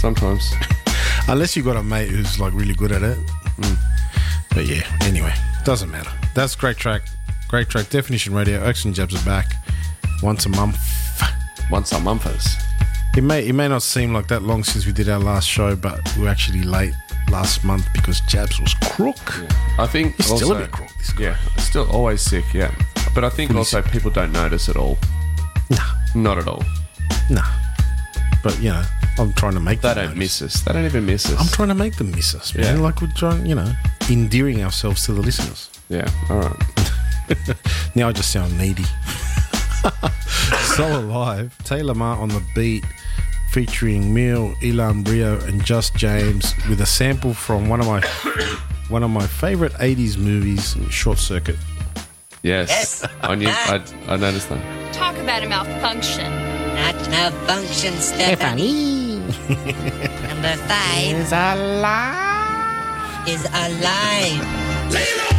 Sometimes. Unless you've got a mate who's like really good at it. But yeah, anyway, doesn't matter. That's great track. Great track. Definition Radio. Oaks and Jabs are back once a month. Once a monthers. It may not seem like that long since we did our last show, but we were actually late last month because Jabs was crook. Yeah. I think He's also, still a bit crook, this guy. Yeah, still always sick, yeah. But I think also people don't notice at all. Nah. Not at all. Nah. But, you know, I'm trying to make They them don't notice. miss us. They don't even miss us. I'm trying to make them miss us, man. Yeah. Like we're trying, you know, endearing ourselves to the listeners. Yeah, all right. Now I just sound needy. So Alive, Taylor Ma on the beat, featuring Mil, Ilan Brio, and Just James, with a sample from one of my favorite '80s movies, Short Circuit. Yes. I noticed that. Talk about a malfunction. Not malfunction, Stephanie. Number 5 is alive.